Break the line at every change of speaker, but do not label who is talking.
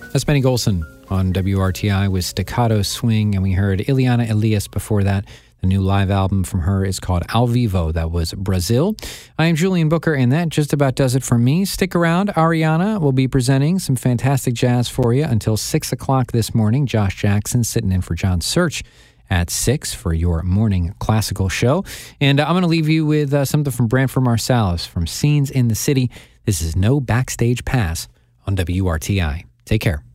That's Benny Golson on WRTI with Staccato Swing, and we heard Ileana Elias before that. The new live album from her is called Ao Vivo. That was Brazil. I am Julian Booker, and that just about does it for me. Stick around. Ariana will be presenting some fantastic jazz for you until 6 o'clock this morning. Josh Jackson sitting in for John Search at 6 for your morning classical show. And I'm going to leave you with something from Branford Marsalis from Scenes in the City. This is No Backstage Pass on WRTI. Take care.